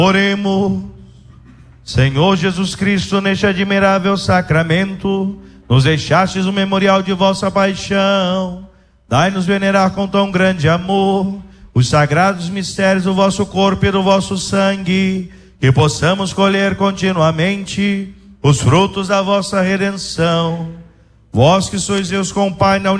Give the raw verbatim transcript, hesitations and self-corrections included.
Oremos. Senhor Jesus Cristo, neste admirável sacramento, nos deixastes o memorial de vossa paixão. Dai-nos venerar com tão grande amor os sagrados mistérios do vosso corpo e do vosso sangue, que possamos colher continuamente os frutos da vossa redenção. Vós que sois Deus com o Pai na